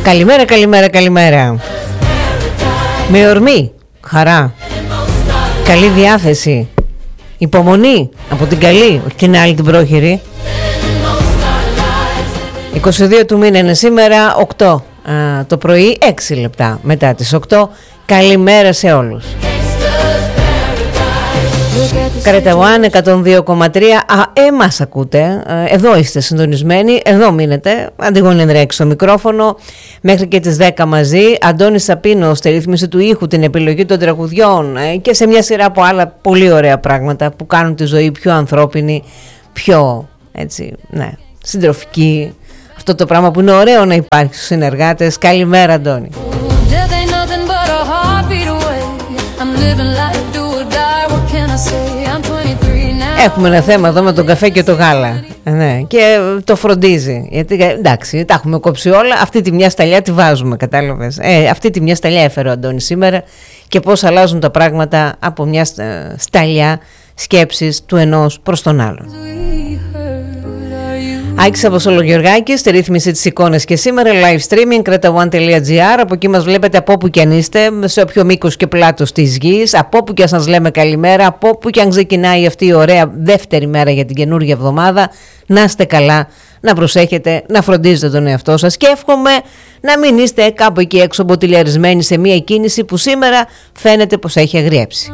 Καλημέρα, καλημέρα, καλημέρα. Με ορμή, χαρά, καλή διάθεση, υπομονή από την καλή, όχι την άλλη την πρόχειρη. 22 του μήνα είναι σήμερα, 8 το πρωί, 6 λεπτά μετά τις 8. Καλημέρα σε όλους. Καρεταγουάν 102,3. Μας ακούτε. Εδώ είστε συντονισμένοι. Εδώ μείνετε. Αντιγόνη Ανδρέαξη στο μικρόφωνο. Μέχρι και τις 10 μαζί. Αντώνης Σαπίνος στη ρύθμιση του ήχου, την επιλογή των τραγουδιών και σε μια σειρά από άλλα πολύ ωραία πράγματα που κάνουν τη ζωή πιο ανθρώπινη, πιο έτσι, ναι, συντροφική. Αυτό το πράγμα που είναι ωραίο να υπάρχει στους συνεργάτες. Καλημέρα, Αντώνη. Έχουμε ένα θέμα εδώ με τον καφέ και το γάλα, ναι, και το φροντίζει. Γιατί εντάξει, τα έχουμε κόψει όλα. Αυτή τη μια σταλιά τη βάζουμε, κατάλαβες. Αυτή τη μια σταλιά έφερε ο Αντώνης σήμερα. Και πώς αλλάζουν τα πράγματα από μια σταλιά σκέψης του ενός προς τον άλλον. Άκης Αποστολογεωργάκης, στη ρύθμιση της εικόνας και σήμερα live streaming creta1.gr. Από εκεί μας βλέπετε από όπου και αν είστε, σε όποιο μήκος και πλάτος της γης, από όπου και αν σας λέμε καλημέρα, από όπου και αν ξεκινάει αυτή η ωραία δεύτερη μέρα για την καινούργια εβδομάδα. Να είστε καλά, να προσέχετε, να φροντίζετε τον εαυτό σας και εύχομαι να μην είστε κάπου εκεί έξω μποτιλιαρισμένοι σε μια κίνηση που σήμερα φαίνεται πως έχει αγριέψει.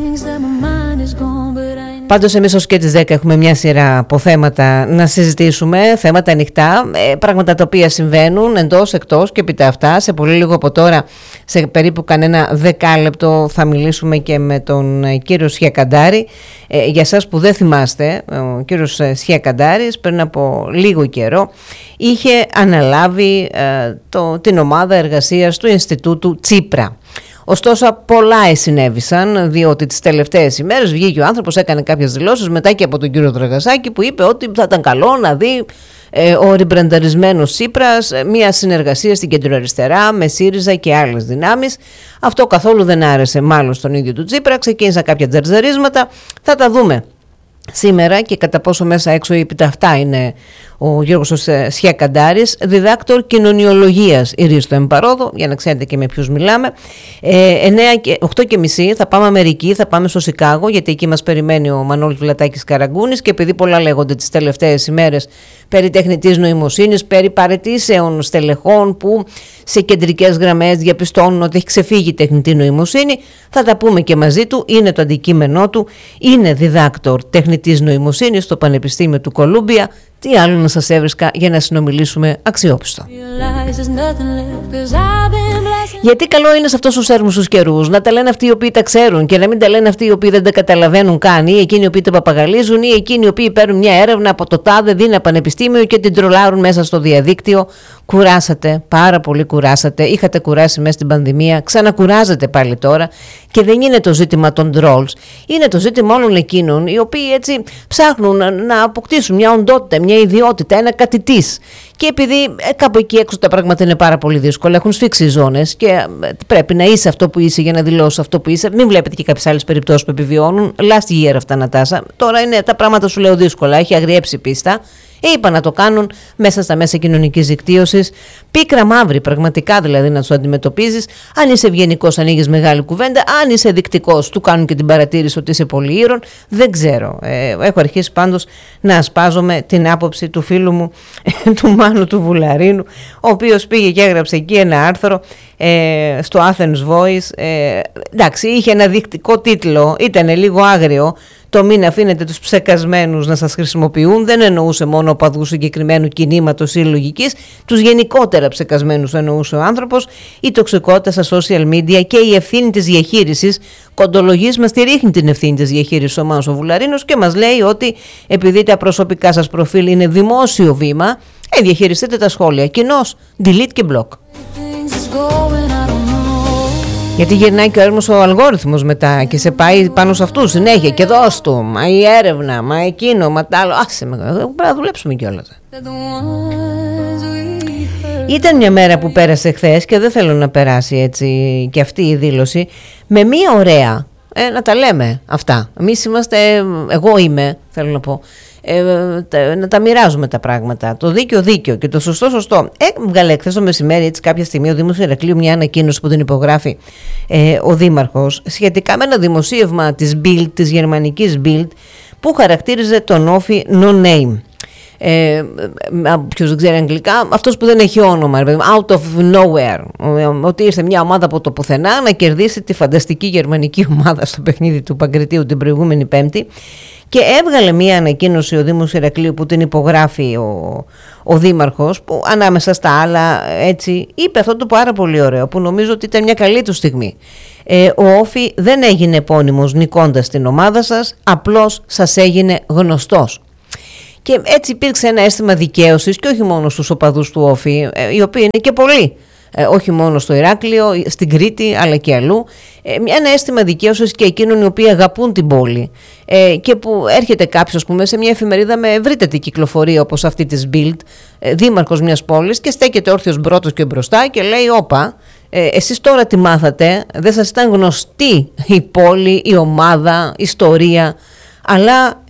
Πάντως εμείς ως και τις 10 έχουμε μια σειρά από θέματα να συζητήσουμε, θέματα ανοιχτά, πράγματα τα οποία συμβαίνουν εντός, εκτός και επί αυτά. Σε πολύ λίγο από τώρα, σε περίπου κανένα 10 λεπτό θα μιλήσουμε και με τον κύριο Σιακαντάρη. Για εσάς που δεν θυμάστε, ο κύριος Σιακαντάρης πριν από λίγο καιρό είχε αναλάβει την ομάδα εργασίας του Ινστιτούτου Τσίπρα. Ωστόσο πολλά συνέβησαν, διότι τις τελευταίες ημέρες βγήκε ο άνθρωπος, έκανε κάποιες δηλώσεις μετά και από τον κύριο Δραγασάκη που είπε ότι θα ήταν καλό να δει ο ριμπρανταρισμένος Τσίπρας μια συνεργασία στην κεντροαριστερά με ΣΥΡΙΖΑ και άλλες δυνάμεις. Αυτό καθόλου δεν άρεσε μάλλον στον ίδιο του Τσίπρα, ξεκίνησαν κάποια τζαρζαρίσματα, θα τα δούμε σήμερα και κατά πόσο μέσα έξω ή επί αυτά είναι ο Γιώργος Σιακαντάρης, διδάκτορ κοινωνιολογίας ηρίστο εμπαρόδο, για να ξέρετε και με ποιους μιλάμε. 8:30 θα πάμε Αμερική, θα πάμε στο Σικάγο, γιατί εκεί μας περιμένει ο Μανώλης Βλατάκης Καραγκούνης και επειδή πολλά λέγονται τις τελευταίες ημέρες περί τεχνητής νοημοσύνης, περί παραιτήσεων στελεχών που σε κεντρικές γραμμές διαπιστώνουν ότι έχει ξεφύγει η τεχνητή νοημοσύνη, θα τα πούμε και μαζί του, είναι το αντικείμενό του, είναι διδάκτορ τεχνητής νοημοσύνης στο Πανεπιστήμιο του Κολούμπια. Τι άλλο να σας έβρισκα για να συνομιλήσουμε αξιόπιστο. Γιατί καλό είναι σε αυτούς τους έρμους καιρούς να τα λένε αυτοί οι οποίοι τα ξέρουν και να μην τα λένε αυτοί οι οποίοι δεν τα καταλαβαίνουν καν, ή εκείνοι οι οποίοι τα παπαγαλίζουν, ή εκείνοι οι οποίοι παίρνουν μια έρευνα από το τάδε δίνα πανεπιστήμιο και την τρολάρουν μέσα στο διαδίκτυο. Κουράσατε, πάρα πολύ κουράσατε. Είχατε κουράσει μέσα στην πανδημία, ξανακουράζετε πάλι τώρα. Και δεν είναι το ζήτημα των trolls, είναι το ζήτημα όλων εκείνων οι οποίοι έτσι ψάχνουν να αποκτήσουν μια οντότητα, μια ιδιότητα, ένα κάτι της. Και επειδή κάπου εκεί έξω τα πράγματα είναι πάρα πολύ δύσκολα, έχουν σφίξει ζώνες και πρέπει να είσαι αυτό που είσαι για να δηλώσεις αυτό που είσαι. Μην βλέπετε και κάποιες άλλες περιπτώσεις που επιβιώνουν. Last year αυτά, Νατάσα. Τώρα είναι τα πράγματα, σου λέω, δύσκολα. Έχει αγριέψει η πίστα. Είπα να το κάνουν μέσα στα μέσα κοινωνικής δικτύωσης. Πίκρα μαύρη, πραγματικά δηλαδή να τους αντιμετωπίζεις. Αν είσαι ευγενικός, ανοίγεις μεγάλη κουβέντα. Αν είσαι δεικτικός, του κάνουν και την παρατήρηση ότι είσαι πολύ ήρων. Δεν ξέρω. Έχω αρχίσει πάντως να ασπάζομαι την άποψη του φίλου μου, του Μάνου του Βουλαρίνου, ο οποίος πήγε και έγραψε εκεί ένα άρθρο στο Athens Voice. Εντάξει, είχε ένα δεικτικό τίτλο, ήταν λίγο άγριο. Το μην αφήνετε τους ψεκασμένους να σας χρησιμοποιούν, δεν εννοούσε μόνο οπαδούς συγκεκριμένου κινήματος ή λογικής, τους γενικότερα ψεκασμένους εννοούσε ο άνθρωπος, η τοξικότητα στα social media και η ευθύνη της διαχείρισης. Κοντολογής μας τη ρίχνει την ευθύνη της διαχείρισης ο Μάνος ο Βουλαρίνος και μας λέει ότι επειδή τα προσωπικά σας προφίλ είναι δημόσιο βήμα, διαχειριστείτε τα σχόλια. Κοινώς, delete και block. Γιατί γυρνάει και ο έρμος ο αλγόριθμος μετά και σε πάει πάνω σε αυτούς συνέχεια και δώσ' του, μα η έρευνα, μα εκείνο, μα τ' άλλο. Άσε με, πρέπει να δουλέψουμε κιόλας. Ήταν μια μέρα που πέρασε χθες και δεν θέλω να περάσει έτσι και αυτή η δήλωση με μια ωραία, να τα λέμε αυτά. Εμείς είμαστε, εγώ είμαι, θέλω να πω, να τα μοιράζουμε τα πράγματα. Το δίκαιο δίκαιο και το σωστό σωστό. Έβγαλε χθες το μεσημέρι, έτσι κάποια στιγμή, ο Δήμος Ηρακλείου μια ανακοίνωση που την υπογράφει ο Δήμαρχος σχετικά με ένα δημοσίευμα της Bild, της γερμανικής Bild, που χαρακτήριζε τον όφη no name. Ποιος δεν ξέρει αγγλικά, αυτός που δεν έχει όνομα, out of nowhere, ότι ήρθε μια ομάδα από το πουθενά να κερδίσει τη φανταστική γερμανική ομάδα στο παιχνίδι του Παγκριτίου την προηγούμενη Πέμπτη, και έβγαλε μια ανακοίνωση ο Δήμος Ηρακλείου που την υπογράφει ο Δήμαρχος, που ανάμεσα στα άλλα έτσι είπε αυτό το πάρα πολύ ωραίο, που νομίζω ότι ήταν μια καλή του στιγμή. Ο Όφη δεν έγινε επώνυμος νικώντας την ομάδα σας, απλώς σας έγινε γνωστός. Και έτσι υπήρξε ένα αίσθημα δικαίωσης, και όχι μόνο στους οπαδούς του Όφη, οι οποίοι είναι και πολλοί, όχι μόνο στο Ηράκλειο, στην Κρήτη αλλά και αλλού, ένα αίσθημα δικαίωσης και εκείνων οι οποίοι αγαπούν την πόλη, και που έρχεται κάποιος, πούμε, σε μια εφημερίδα με ευρύτερη κυκλοφορία όπως αυτή της Bild, δήμαρχος μιας πόλης, και στέκεται όρθιος μπρότος και μπροστά και λέει: όπα, εσείς τώρα τι μάθατε, δεν σας ήταν γνωστή η πόλη, η ομάδα, η ιστορία, αλλά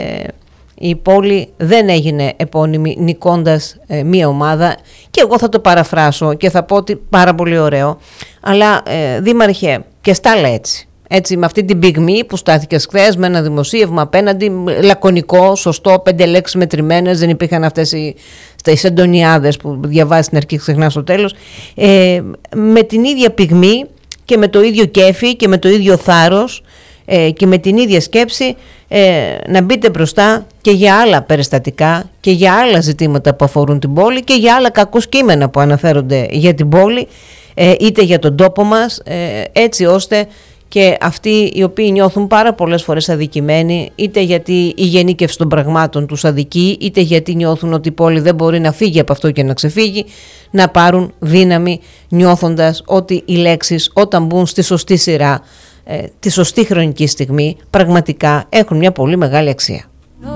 η πόλη δεν έγινε επώνυμη νικώντας μία ομάδα. Και εγώ θα το παραφράσω και θα πω ότι πάρα πολύ ωραίο, αλλά δήμαρχε, και στάλα έτσι με αυτή την πυγμή που στάθηκε χθες, με ένα δημοσίευμα απέναντι, λακωνικό, σωστό, 5 λέξεις μετρημένες, δεν υπήρχαν αυτές οι εντονιάδες που διαβάζεις στην αρχή, ξεχνάς στο τέλος, με την ίδια πυγμή και με το ίδιο κέφι και με το ίδιο θάρρος και με την ίδια σκέψη, να μπείτε μπροστά και για άλλα περιστατικά και για άλλα ζητήματα που αφορούν την πόλη και για άλλα κακούς κείμενα που αναφέρονται για την πόλη, είτε για τον τόπο μας, έτσι ώστε και αυτοί οι οποίοι νιώθουν πάρα πολλές φορές αδικημένοι, είτε γιατί η γενίκευση των πραγμάτων τους αδικεί, είτε γιατί νιώθουν ότι η πόλη δεν μπορεί να φύγει από αυτό και να ξεφύγει, να πάρουν δύναμη, νιώθοντας ότι οι λέξεις όταν μπουν στη σωστή σειρά, τη σωστή χρονική στιγμή, πραγματικά έχουν μια πολύ μεγάλη αξία.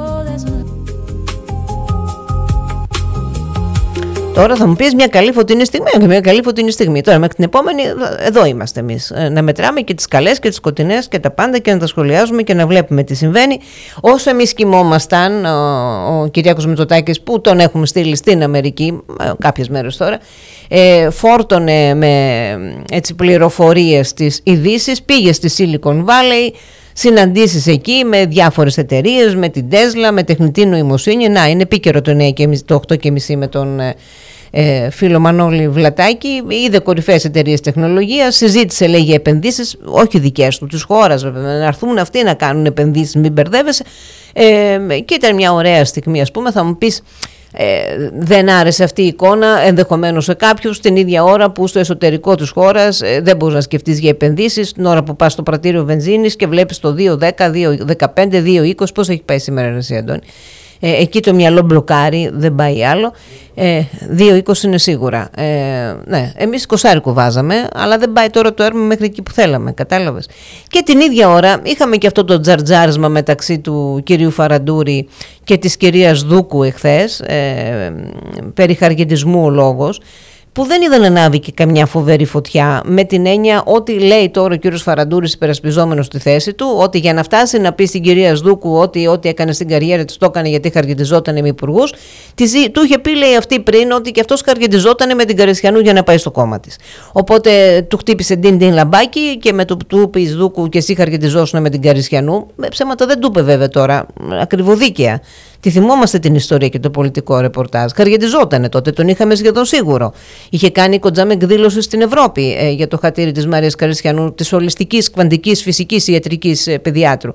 Τώρα θα μου πεις μια καλή φωτεινή στιγμή. Τώρα μέχρι την επόμενη εδώ είμαστε εμείς, να μετράμε και τις καλές και τις σκοτεινές και τα πάντα και να τα σχολιάζουμε και να βλέπουμε τι συμβαίνει. Όσο εμείς κοιμόμασταν, ο Κυριάκος Μητσοτάκης, που τον έχουμε στείλει στην Αμερική κάποιες μέρες τώρα, φόρτωνε με πληροφορίες τις ειδήσεις, πήγε στη Silicon Valley, συναντήσεις εκεί με διάφορες εταιρείες, με την Tesla, με τεχνητή νοημοσύνη. Να, είναι επίκαιρο το 8.30 με τον φίλο Μανώλη Βλατάκη. Είδε κορυφαίες εταιρείες τεχνολογίας, συζήτησε, λέει, για επενδύσεις, όχι δικές του, της χώρας βέβαια, να έρθουν αυτοί να κάνουν επενδύσεις, μην μπερδεύεσαι. Και ήταν μια ωραία στιγμή, ας πούμε. Θα μου πεις, δεν άρεσε αυτή η εικόνα ενδεχομένως σε κάποιους, την ίδια ώρα που στο εσωτερικό της χώρας δεν μπορείς να σκεφτείς για επενδύσεις, την ώρα που πας στο πρατήριο βενζίνης και βλέπεις το 2.10, 2.15, 2.20, πώς έχει πάει σήμερα, εσύ Αντώνη? Εκεί το μυαλό μπλοκάρει, δεν πάει άλλο. 2.20 είναι σίγουρα. Ναι, εμείς 20 βάζαμε, αλλά δεν πάει τώρα το έρμα μέχρι εκεί που θέλαμε, κατάλαβες? Και την ίδια ώρα είχαμε και αυτό το τζαρτζάρισμα μεταξύ του κυρίου Φαραντούρη και της κυρίας Δούκου εχθές, περί χαργεντισμού ο λόγος, που δεν είδα να ανάβει και καμιά φοβερή φωτιά, με την έννοια ότι λέει τώρα ο κύριος Φαραντούρης, υπερασπιζόμενος στη θέση του, ότι για να φτάσει να πει στην κυρία Σδούκου ότι ό,τι έκανε στην καριέρα της το έκανε γιατί χαργεντιζόταν με υπουργούς, του είχε πει, λέει, αυτή πριν, ότι και αυτός χαργεντιζόταν με την Καρεσιανού για να πάει στο κόμμα της. Οπότε του χτύπησε ντιν λαμπάκι και με το που του είπε η Σδούκου και εσύ χαργεντιζόσουν με την Καρεσιανού, ψέματα δεν του είπε βέβαια τώρα, ακριβοδίκαια. Τη θυμόμαστε την ιστορία και το πολιτικό ρεπορτάζ. Χαργεντιζότανε τότε, τον είχαμε σχεδόν σίγουρο. Είχε κάνει κοντζάμ εκδήλωση στην Ευρώπη για το χατήρι της Μαρίας Καρεσιανού, της ολιστικής, κβαντικής, φυσικής, ιατρικής παιδιάτρου.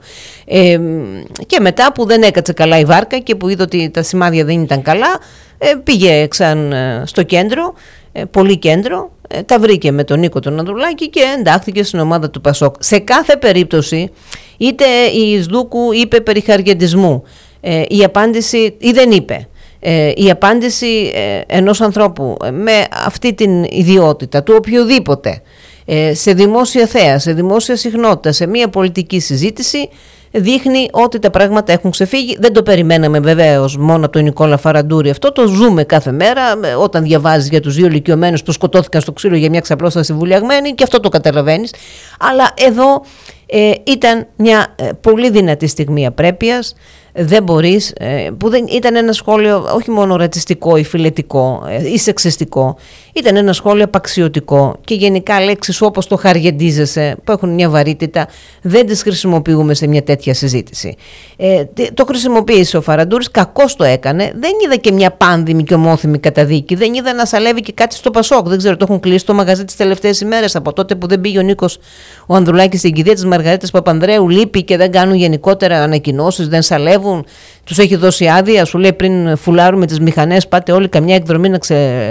Και μετά που δεν έκατσε καλά η βάρκα και που είδε ότι τα σημάδια δεν ήταν καλά, πήγε στο κέντρο, πολύ κέντρο, τα βρήκε με τον Νίκο τον Ανδρουλάκη και εντάχθηκε στην ομάδα του Πασόκ. Σε κάθε περίπτωση, είτε η Σδούκου είπε περί χαργεντισμού, η απάντηση, ή δεν είπε, η απάντηση ενός ανθρώπου με αυτή την ιδιότητα του οποιοδήποτε σε δημόσια θέα, σε δημόσια συχνότητα, σε μια πολιτική συζήτηση, δείχνει ότι τα πράγματα έχουν ξεφύγει. Δεν το περιμέναμε βεβαίως μόνο από τον Νικόλα Φαραντούρη αυτό, το ζούμε κάθε μέρα όταν διαβάζεις για τους δύο ηλικιωμένους που σκοτώθηκαν στο ξύλο για μια ξαπλώσταση βουλιαγμένη, και αυτό το καταλαβαίνεις. Αλλά εδώ ήταν μια πολύ δυνατή στιγμή απρέπειας. Δεν μπορείς, που δεν, ήταν ένα σχόλιο όχι μόνο ρατσιστικό ή φιλετικό ή σεξιστικό, ήταν ένα σχόλιο απαξιωτικό, και γενικά λέξεις όπως το χαργεντίζεσαι, που έχουν μια βαρύτητα, δεν τις χρησιμοποιούμε σε μια τέτοια συζήτηση. Το χρησιμοποίησε ο Φαραντούρης, κακώς το έκανε. Δεν είδα και μια πάνδημη και ομόθυμη καταδίκη, δεν είδα να σαλεύει και κάτι στο Πασόκ. Δεν ξέρω, το έχουν κλείσει το μαγαζί τις τελευταίες ημέρες, από τότε που δεν πήγε ο Νίκος ο Ανδρουλάκης στην κηδεία της Μαργαρίτας Παπανδρέου, λείπει και δεν κάνουν γενικότερα ανακοινώσεις, δεν σαλεύουν. Τους έχει δώσει άδεια, σου λέει πριν φουλάρουμε τις μηχανές, πάτε όλοι καμιά εκδρομή να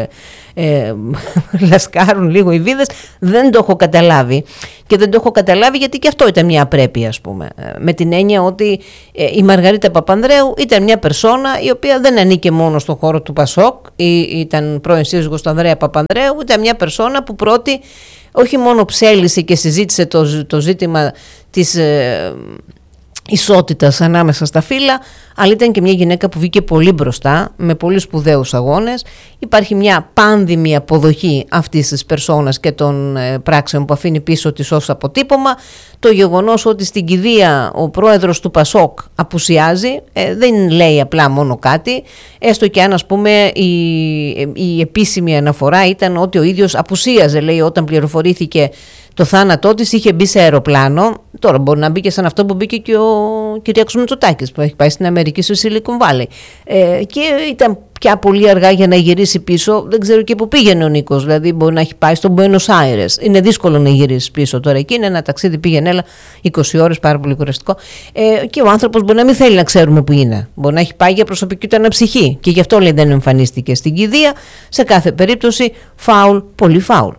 λασκάρουν λίγο οι βίδες. Δεν το έχω καταλάβει, και δεν το έχω καταλάβει γιατί και αυτό ήταν μια απρέπεια, ας πούμε, με την έννοια ότι η Μαργαρίτα Παπανδρέου ήταν μια περσόνα η οποία δεν ανήκε μόνο στον χώρο του Πασόκ, ήταν πρώην σύζυγος του Ανδρέα Παπανδρέου, ήταν μια περσόνα που πρώτη όχι μόνο ψέλισε και συζήτησε το ζήτημα της ισότητας ανάμεσα στα φύλλα, αλλά ήταν και μια γυναίκα που βγήκε πολύ μπροστά με πολύ σπουδαίους αγώνες. Υπάρχει μια πάνδημη αποδοχή αυτής της περσόνας και των πράξεων που αφήνει πίσω της ως αποτύπωμα. Το γεγονός ότι στην κηδεία ο πρόεδρος του Πασόκ απουσιάζει δεν λέει απλά μόνο κάτι, έστω και αν, ας πούμε, η επίσημη αναφορά ήταν ότι ο ίδιος απουσίαζε, λέει, όταν πληροφορήθηκε το θάνατό της, είχε μπει σε αεροπλάνο. Τώρα μπορεί να μπει και σαν αυτό που μπήκε και ο Κυριάκος Μητσοτάκης, που έχει πάει στην Αμερική, στο Silicon Valley, και ήταν πια πολύ αργά για να γυρίσει πίσω. Δεν ξέρω και που πήγαινε ο Νίκος, δηλαδή μπορεί να έχει πάει στο Buenos Aires. Είναι δύσκολο να γυρίσει πίσω τώρα, εκεί είναι ένα ταξίδι πήγαινε έλα 20 ώρες, πάρα πολύ κουραστικό, και ο άνθρωπος μπορεί να μην θέλει να ξέρουμε που είναι, μπορεί να έχει πάει για προσωπική του αναψυχή και γι' αυτό, λέει, δεν εμφανίστηκε στην κηδεία. Σε κάθε περίπτωση φάουλ, πολύ φάουλ.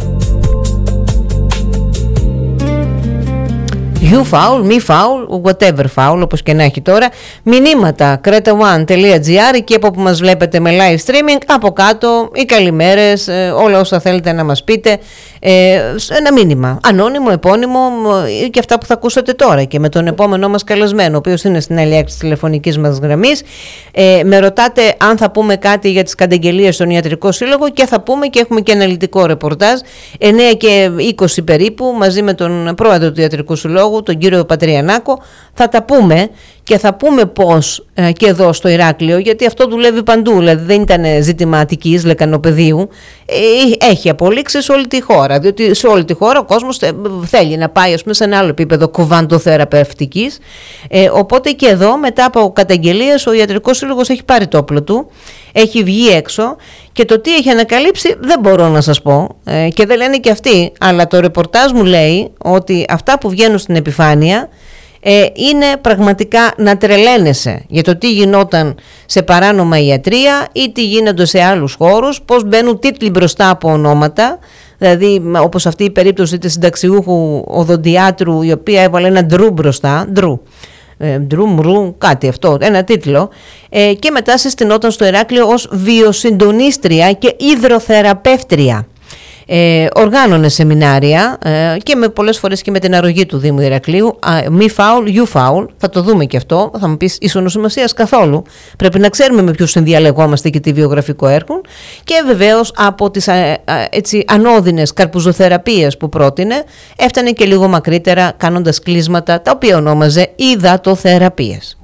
You foul, me foul, whatever foul, όπως και να έχει τώρα. Μηνύματα creta1.gr, και από που μας βλέπετε με live streaming, από κάτω οι καλημέρες, όλα όσα θέλετε να μας πείτε, ένα μήνυμα, ανώνυμο, επώνυμο, και αυτά που θα ακούσετε τώρα και με τον επόμενό μας καλεσμένο, ο οποίος είναι στην άλλη άκρη της τηλεφωνικής μας γραμμής. Με ρωτάτε αν θα πούμε κάτι για τις καταγγελίες στον Ιατρικό Σύλλογο, και θα πούμε, και έχουμε και αναλυτικό ρεπορτάζ 9 και 20 περίπου, μαζί με τον πρόεδρο του Ιατρικού Συλλόγου, τον κύριο Πατριανάκο. Θα τα πούμε, και θα πούμε πώς και εδώ στο Ηράκλειο, γιατί αυτό δουλεύει παντού, δηλαδή δεν ήταν ζήτημα Αττικής, Λεκανοπεδίου, έχει απολύξει σε όλη τη χώρα, διότι σε όλη τη χώρα ο κόσμος θέλει να πάει, ας πούμε, σε ένα άλλο επίπεδο κουβαντοθεραπευτικής, οπότε και εδώ μετά από καταγγελίες ο Ιατρικός Σύλλογος έχει πάρει το όπλο του, έχει βγει έξω, και το τι έχει ανακαλύψει δεν μπορώ να σας πω, και δεν λένε και αυτοί, αλλά το ρεπορτάζ μου λέει ότι αυτά που βγαίνουν στην επιφάνεια είναι πραγματικά να τρελαίνεσαι για το τι γινόταν σε παράνομα ιατρία ή τι γίνονται σε άλλους χώρους, πώς μπαίνουν τίτλοι μπροστά από ονόματα, δηλαδή όπως αυτή η περίπτωση της συνταξιούχου οδοντιάτρου, η οποία έβαλε ένα ντρου μπροστά, ντρου, κάτι αυτό, ένα τίτλο, και μετά συστηνόταν στο Ηράκλειο ως βιοσυντονίστρια και υδροθεραπεύτρια. Οργάνωνε σεμινάρια και με πολλές φορές και με την αρρωγή του Δήμου Ηρακλείου. Μη φάουλ, you foul. Θα το δούμε και αυτό. Θα μου πεις, ισονοσημασίας καθόλου. Πρέπει να ξέρουμε με ποιους συνδιαλεγόμαστε και τι βιογραφικό έχουν. Και βεβαίως από τις έτσι ανώδυνες καρπουζοθεραπείες που πρότεινε, έφτανε και λίγο μακρύτερα κάνοντας κλείσματα τα οποία ονόμαζε υδατοθεραπείες.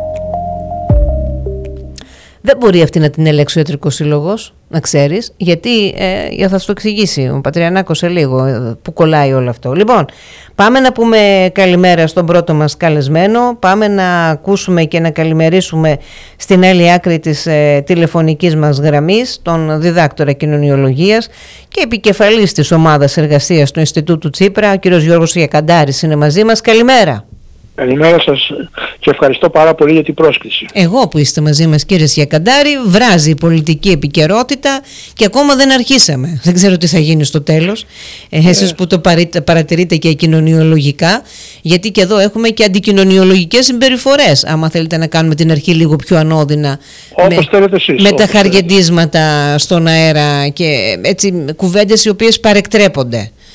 Δεν μπορεί αυτή να την ελέξει ο Ιατρικός Σύλλογος, να ξέρεις, γιατί θα σου το εξηγήσει ο Πατριανάκος σε λίγο που κολλάει όλο αυτό. Λοιπόν, πάμε να πούμε καλημέρα στον πρώτο μας καλεσμένο, πάμε να ακούσουμε και να καλημερίσουμε στην άλλη άκρη της τηλεφωνικής μας γραμμής τον διδάκτορα κοινωνιολογίας και επικεφαλής της ομάδας εργασίας του Ινστιτούτου Τσίπρα, ο κύριος Γιώργος Γιακαντάρης είναι μαζί μας. Καλημέρα. Καλημέρα σας και ευχαριστώ πάρα πολύ για την πρόσκληση. Εγώ που είστε μαζί μας, κύριε Γιακαντάρη, βράζει η πολιτική επικαιρότητα και ακόμα δεν αρχίσαμε. Δεν ξέρω τι θα γίνει στο τέλος. Εσείς που το παρατηρείτε και κοινωνιολογικά, γιατί και εδώ έχουμε και αντικοινωνιολογικές συμπεριφορές. Άμα θέλετε να κάνουμε την αρχή λίγο πιο ανώδυνα, όπως θέλετε εσείς, με τα χαργεντίσματα στον αέρα και έτσι κουβέντες οι οποίες παρεκτρέπονται.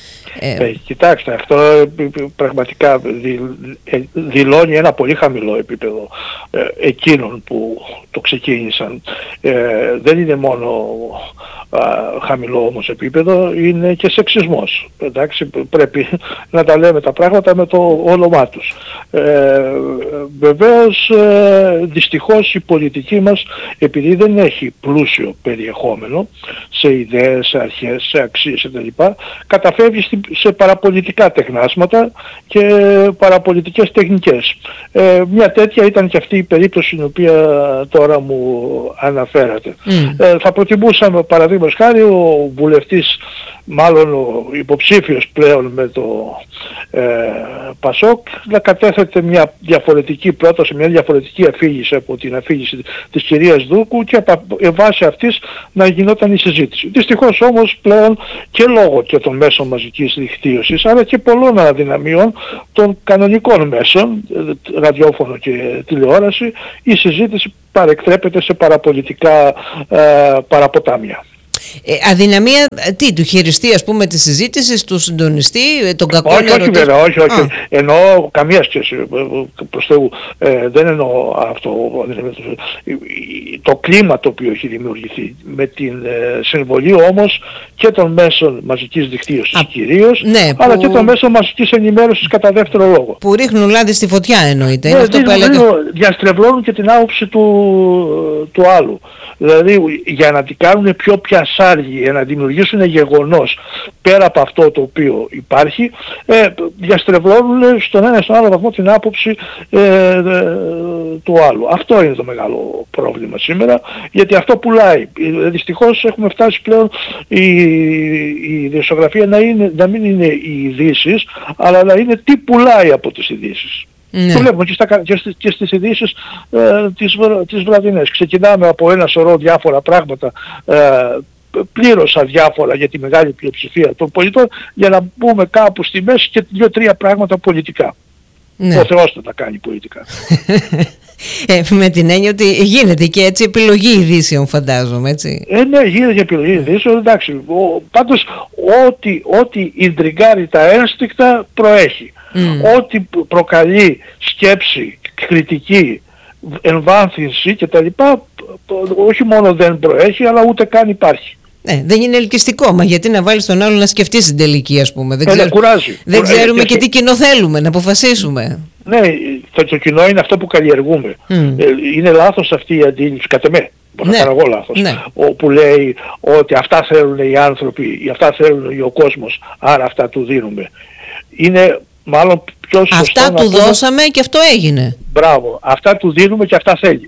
Κοιτάξτε, αυτό πραγματικά δηλώνει ένα πολύ χαμηλό επίπεδο εκείνων που το ξεκίνησαν. Δεν είναι μόνο χαμηλό όμως επίπεδο, είναι και σεξισμός. Εντάξει, πρέπει να τα λέμε τα πράγματα με το όνομά τους. Βεβαίως, δυστυχώς η πολιτική μας, επειδή δεν έχει πλούσιο περιεχόμενο σε ιδέες, σε αρχές, σε αξίες κτλ., καταφεύγει σε παραπολιτικά τεχνάσματα και παραπολιτικές τεχνικές. Μια τέτοια ήταν και αυτή η περίπτωση την οποία τώρα μου αναφέρατε. Θα προτιμούσαμε, παραδείγματος χάρη, ο βουλευτής, μάλλον ο υποψήφιος πλέον με το Πασόκ, να κατέθετε μια διαφορετική πρόταση, μια διαφορετική αφήγηση από την αφήγηση της κυρίας Δούκου και βάσει αυτής να γινόταν η συζήτηση. Δυστυχώς όμως πλέον και λόγω και των μέσων μαζικής δικτύωσης, αλλά και πολλών αδυναμιών των κανονικών μέσων, ραδιόφωνο και τηλεόραση, η συζήτηση παρεκτρέπεται σε παραπολιτικά παραποτάμια. Αδυναμία του χειριστή, ας πούμε, της συζήτησης, του συντονιστή, τον κακό ερωτήση. Όχι βέβαια, όχι. Εννοώ καμία σχέση, προς Θεού. Δεν εννοώ αυτό. Το κλίμα το οποίο έχει δημιουργηθεί με την συμβολή όμως και των μέσων μαζικής δικτύωσης κυρίως, ναι, αλλά και των μέσων μαζικής ενημέρωσης κατά δεύτερο λόγο. Που ρίχνουν λάδι στη φωτιά, εννοείται. Ναι, διαστρεβλώνουν και την άποψη του άλλου. Δηλαδή για να την κάνουν πιο πιασάργη, για να δημιουργήσουν γεγονός πέρα από αυτό το οποίο υπάρχει, διαστρεβλώνουν στον ένα ή στον άλλο βαθμό την άποψη του άλλου. Αυτό είναι το μεγάλο πρόβλημα σήμερα, γιατί αυτό πουλάει. Δυστυχώς έχουμε φτάσει πλέον η ειδησιογραφία να μην είναι οι ειδήσεις, αλλά να είναι τι πουλάει από τις ειδήσεις. Ναι. Το βλέπουμε και στις ειδήσεις τις βραδινές. Ξεκινάμε από ένα σωρό διάφορα πράγματα, πλήρως αδιάφορα για τη μεγάλη πλειοψηφία των πολιτών, για να μπούμε κάπου στη μέση και 2-3 πράγματα πολιτικά. Ναι. Ο Θεός θα τα κάνει πολιτικά. Με την έννοια ότι γίνεται και έτσι επιλογή ειδήσεων, φαντάζομαι, έτσι. Ναι, γίνεται και επιλογή ειδήσεων, εντάξει. Πάντως ό,τι ιντριγκάρει τα ένστικτα προέχει. Ό,τι προκαλεί σκέψη, κριτική, εμβάθυνση κτλ., όχι μόνο δεν προέχει, αλλά ούτε καν υπάρχει. Δεν είναι ελκυστικό, μα γιατί να βάλεις τον άλλο να σκεφτεί στην τελική, ας πούμε. Δεν ξέρουμε και τι κοινό θέλουμε να αποφασίσουμε. Ναι, το κοινό είναι αυτό που καλλιεργούμε. Είναι λάθος αυτή η αντίληψη, κατά με. Μπορώ να κάνω εγώ λάθος. Ναι. Που λέει ότι αυτά θέλουν οι άνθρωποι, αυτά θέλουν ο κόσμος, άρα αυτά του δίνουμε. Είναι μάλλον πιο σωστό. Αυτά του δώσαμε και αυτό έγινε. Μπράβο. Αυτά του δίνουμε και αυτά θέλει.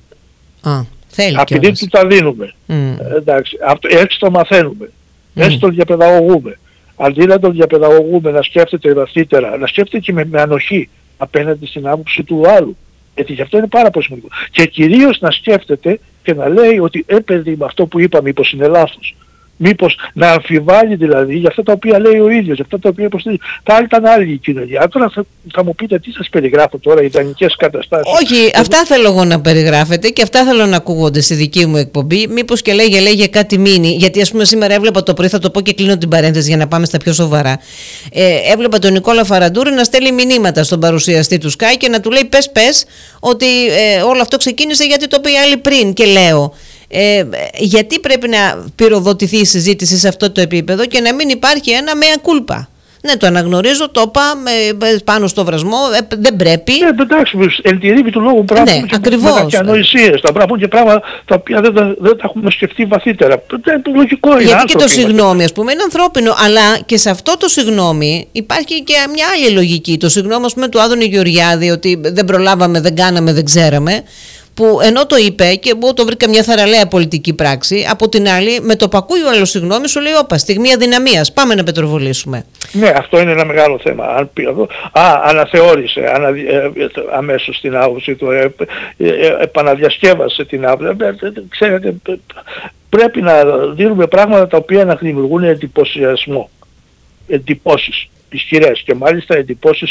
Επειδή του τα δίνουμε. Εντάξει. Έτσι το μαθαίνουμε. Έτσι το διαπαιδαγωγούμε. Αντί να τον διαπαιδαγωγούμε να σκέφτεται βαθύτερα, να σκέφτεται και με ανοχή απέναντι στην άποψη του άλλου. Γιατί γι' αυτό είναι πάρα πολύ σημαντικό. Και κυρίως να σκέφτεται και να λέει ότι παιδί με αυτό που είπα μήπως είναι λάθος. Μήπως να αμφιβάλλει δηλαδή για αυτά τα οποία λέει ο ίδιος, για αυτά τα οποία υποστηρίζει. Θα ήταν άλλη η κοινωνία. Τώρα θα μου πείτε τι σας περιγράφω τώρα, ιδανικές καταστάσεις. Όχι, αυτά θέλω εγώ να περιγράφετε και αυτά θέλω να ακούγονται στη δική μου εκπομπή. Μήπως και λέγε κάτι μείνει. Γιατί ας πούμε σήμερα έβλεπα το πρωί, θα το πω και κλείνω την παρένθεση για να πάμε στα πιο σοβαρά. Έβλεπα τον Νικόλα Φαραντούρη να στέλνει μηνύματα στον παρουσιαστή του Sky και να του λέει πες ότι όλο αυτό ξεκίνησε γιατί το πει άλλοι πριν. Και λέω, γιατί πρέπει να πυροδοτηθεί η συζήτηση σε αυτό το επίπεδο και να μην υπάρχει ένα mea culpa. Ναι, το αναγνωρίζω, το είπα πάνω στο βρασμό, δεν πρέπει. Εντάξει, εν τη ρήπη του λόγου πράγματι και ανοησίες, τα πράγματα και πράγματα τα οποία δεν τα έχουμε σκεφτεί βαθύτερα. Λογικό είναι. Γιατί και το συγγνώμη, ας πούμε, είναι ανθρώπινο, αλλά και σε αυτό το συγγνώμη υπάρχει και μια άλλη λογική. Το συγγνώμη, ας πούμε, του Άδωνη Γεωργιάδη, ότι δεν προλάβαμε, δεν κάναμε, δεν ξέραμε. Που ενώ το είπε και εγώ το βρήκα μια θαραλέα πολιτική πράξη, από την άλλη με το πακούει ο άλλος συγγνώμη σου λέει όπα, στιγμή αδυναμίας, πάμε να πετροβολήσουμε. Ναι, αυτό είναι ένα μεγάλο θέμα. Αν πει εδώ, αναθεώρησε αμέσως την άποψη του, επαναδιασκεύασε την άποψη. Ξέρετε, πρέπει να δίνουμε πράγματα τα οποία να δημιουργούν εντυπωσιασμό, εντυπώσεις ισχυρές και μάλιστα εντυπώσεις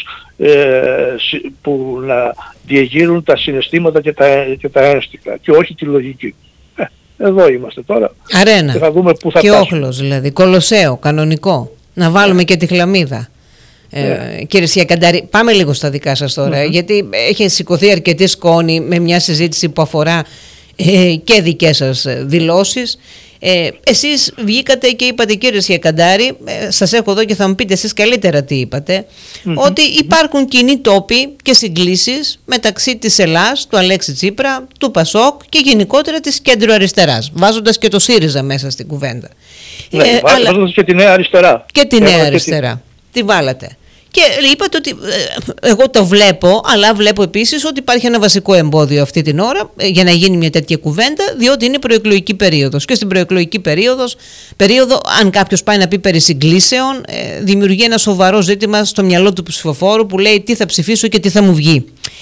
που να διεγείρουν τα συναισθήματα και τα ένστικτα και όχι τη λογική. Εδώ είμαστε τώρα. Αρένα. Και θα δούμε πού θα και φτάσουμε. όχλος δηλαδή, κολοσσέο, κανονικό. Να βάλουμε και τη χλαμίδα. Κύριε Σιακαντάρη, πάμε λίγο στα δικά σας τώρα, γιατί έχει σηκωθεί αρκετή σκόνη με μια συζήτηση που αφορά και δικές σας δηλώσεις. Εσείς βγήκατε και είπατε, κύριε Σιακαντάρη, σας έχω εδώ και θα μου πείτε εσείς καλύτερα τι είπατε, ότι υπάρχουν κοινοί τόποι και συγκλήσεις μεταξύ της Ελλάς, του Αλέξη Τσίπρα, του Πασόκ και γενικότερα της κέντρο αριστεράς, βάζοντας και το ΣΥΡΙΖΑ μέσα στην κουβέντα. Ναι, βάζοντας και τη Νέα Αριστερά. Και τη Νέα Αριστερά. Τι βάλατε. Και είπατε ότι εγώ το βλέπω, αλλά βλέπω επίσης ότι υπάρχει ένα βασικό εμπόδιο αυτή την ώρα για να γίνει μια τέτοια κουβέντα, διότι είναι προεκλογική περίοδος. Και στην προεκλογική περίοδο, αν κάποιος πάει να πει περί συγκλήσεων, δημιουργεί ένα σοβαρό ζήτημα στο μυαλό του ψηφοφόρου που λέει τι θα ψηφίσω και τι θα μου βγει.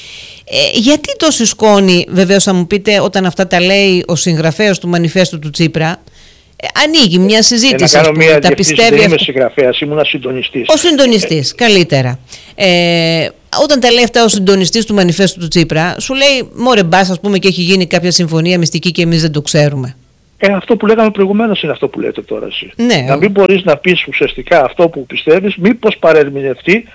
Γιατί τόση σκόνη, βεβαίως θα μου πείτε, όταν αυτά τα λέει ο συγγραφέας του μανιφέστου του Τσίπρα? Ανοίγει μια συζήτηση. Να κάνω μια διευθύνση, δεν είμαι συγγραφέας, ήμουν συντονιστής. Ο συντονιστής, καλύτερα. Όταν τα λέει αυτά ο συντονιστής του μανιφέστου του Τσίπρα, σου λέει μωρέ μπας, ας πούμε, και έχει γίνει κάποια συμφωνία μυστική και εμείς δεν το ξέρουμε. Αυτό που λέγαμε προηγουμένως είναι αυτό που λέτε τώρα εσύ. Ναι. Να μην μπορείς να πεις ουσιαστικά αυτό που πιστεύεις, μήπως παρερμηνευτεί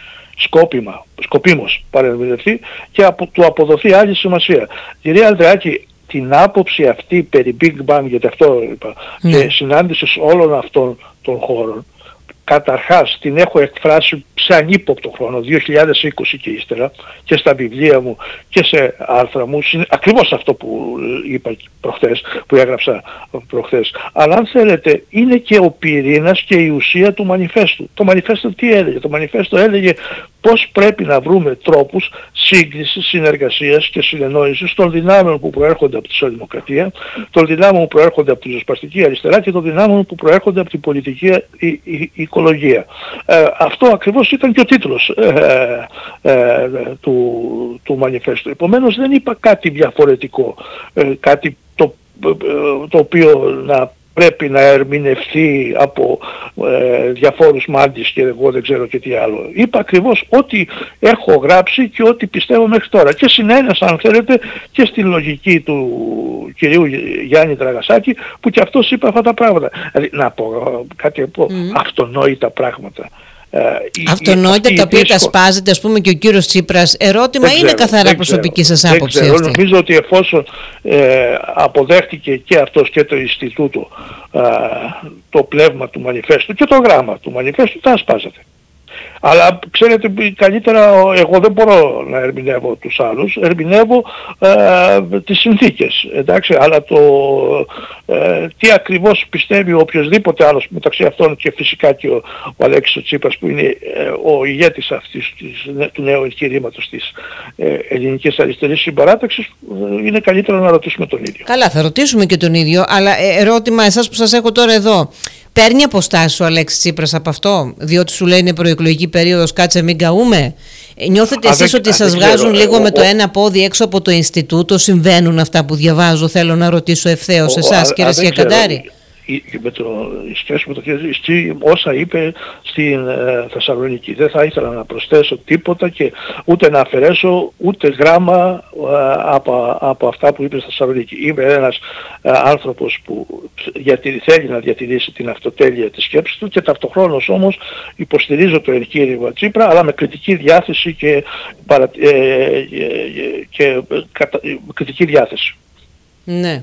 σκοπίμως παρερμηνευτεί και του αποδοθεί άλλη σημασία. Κυρία Ανδρεάκη, την άποψη αυτή περί Big Bang, γιατί αυτό είπα, και συνάντησης όλων αυτών των χώρων, καταρχάς την έχω εκφράσει σε ανύποπτο χρόνο, 2020 και ύστερα, και στα βιβλία μου και σε άρθρα μου, ακριβώς αυτό που είπα προχθές, που έγραψα προχθές. Αλλά αν θέλετε, είναι και ο πυρήνας και η ουσία του μανιφέστου. Το μανιφέστο τι έλεγε? Το μανιφέστο έλεγε πώς πρέπει να βρούμε τρόπους σύγκλησης, συνεργασίας και συνεννόησης των δυνάμεων που προέρχονται από τη σοσιαλδημοκρατία, των δυνάμεων που προέρχονται από τη ριζοσπαστική αριστερά και των δυνάμεων που προέρχονται από την πολιτική οικολογία. Αυτό ακριβώς ήταν και ο τίτλος του μανιφέστου. Επομένως δεν είπα κάτι διαφορετικό, κάτι το οποίο να πρέπει να ερμηνευθεί από διαφόρους μάντις και εγώ δεν ξέρω και τι άλλο. Είπα ακριβώς ό,τι έχω γράψει και ό,τι πιστεύω μέχρι τώρα. Και συνένεσα, αν θέλετε, και στη λογική του κυρίου Γιάννη Τραγασάκη, που και αυτός είπε αυτά τα πράγματα. Δηλαδή, να πω κάτι αυτονόητα πράγματα. Αυτονόητα τα οποία τα σπάζεται, ας πούμε, και ο κύριος Τσίπρας. Ερώτημα είναι καθαρά προσωπική σας άποψη αυτή? Νομίζω ότι εφόσον αποδέχτηκε και αυτός και το Ινστιτούτο το πλεύμα του μανιφέστου και το γράμμα του μανιφέστου, θα σπάζεται. Αλλά ξέρετε, καλύτερα εγώ δεν μπορώ να ερμηνεύω τους άλλους, ερμηνεύω τις συνθήκες, εντάξει, αλλά τι ακριβώς πιστεύει οποιοσδήποτε άλλος, μεταξύ αυτών και φυσικά και ο Αλέξης Τσίπρας, που είναι ο ηγέτης αυτής του νέου εγχειρήματος της ελληνικής αριστερής συμπαράταξης, είναι καλύτερο να ρωτήσουμε τον ίδιο. Καλά, θα ρωτήσουμε και τον ίδιο, αλλά ερώτημα εσάς που σας έχω τώρα εδώ. Παίρνει αποστάσεις ο Αλέξης Τσίπρας από αυτό, διότι σου λέει είναι προεκλογική περίοδος, κάτσε μην καούμε? Νιώθετε εσείς ότι σας βγάζουν λίγο με το ένα πόδι έξω από το Ινστιτούτο? Συμβαίνουν αυτά που διαβάζω? Θέλω να ρωτήσω ευθέως εσάς, κύριε Σιακαντάρη. Με το σχέση με το κύριο όσα είπε στην Θεσσαλονίκη. Δεν θα ήθελα να προσθέσω τίποτα και ούτε να αφαιρέσω ούτε γράμμα από αυτά που είπε στη Θεσσαλονίκη. Είμαι ένας άνθρωπος που θέλει να διατηρήσει την αυτοτέλεια της σκέψης του και ταυτοχρόνως όμως υποστηρίζω το εγχείρημα Τσίπρα, αλλά με κριτική διάθεση και κριτική διάθεση. Ναι.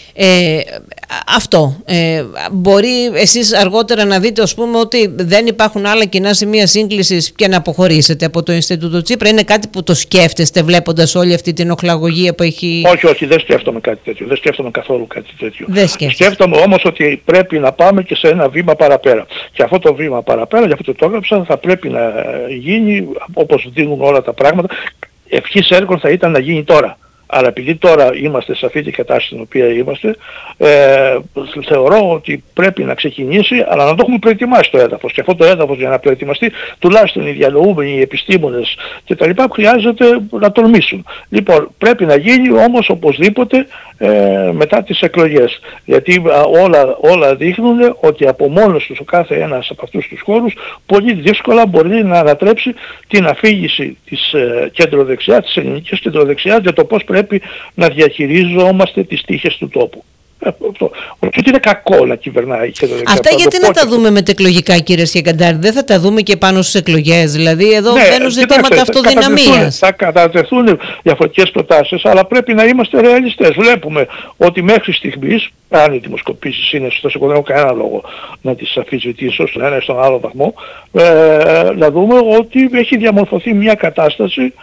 Αυτό μπορεί εσείς αργότερα να δείτε, ας πούμε, ότι δεν υπάρχουν άλλα κοινά σημεία σύγκλησης και να αποχωρήσετε από το Ινστιτούτο Τσίπρα? Είναι κάτι που το σκέφτεστε βλέποντας όλη αυτή την οχλαγωγία που έχει? Όχι, δεν σκέφτομαι κάτι τέτοιο. Δεν σκέφτομαι καθόλου κάτι τέτοιο. Δεν σκέφτομαι όμως ότι πρέπει να πάμε και σε ένα βήμα παραπέρα. Και αυτό το βήμα παραπέρα, για αυτό το έγραψα, θα πρέπει να γίνει όπως δίνουν όλα τα πράγματα. Ευχής έργων θα ήταν να γίνει τώρα. Αλλά επειδή τώρα είμαστε σε αυτή την κατάσταση στην οποία είμαστε, θεωρώ ότι πρέπει να ξεκινήσει, αλλά να το έχουμε προετοιμάσει το έδαφος. Και αυτό το έδαφος, για να προετοιμαστεί, τουλάχιστον οι διαλογούμενοι, οι επιστήμονες κτλ. Χρειάζεται να τολμήσουν. Λοιπόν, πρέπει να γίνει όμως οπωσδήποτε μετά τις εκλογές. Γιατί όλα δείχνουν ότι από μόνος τους ο κάθε ένας από αυτούς τους χώρους πολύ δύσκολα μπορεί να ανατρέψει την αφήγηση της κεντροδεξιάς, της ελληνικής κεντροδεξιάς, για το πώς πρέπει να διαχειριζόμαστε τις τύχες του τόπου. Όχι ότι είναι κακό να κυβερνάει και το δεξιά. Αυτά γιατί να τα δούμε μετεκλογικά, κύριε Σκεκαντάρη, δεν θα τα δούμε και πάνω στις εκλογές? Δηλαδή εδώ μπαίνουν ζητήματα αυτοδυναμίας. Θα κατατεθούν διαφορετικές προτάσεις, αλλά πρέπει να είμαστε ρεαλιστές. Βλέπουμε ότι μέχρι στιγμής, αν οι δημοσκοπήσεις είναι σωστές, εγώ δεν έχω κανένα λόγο να τις αμφισβητήσω στον ένα ή στον άλλο βαθμό, να δούμε ότι έχει διαμορφωθεί μια κατάσταση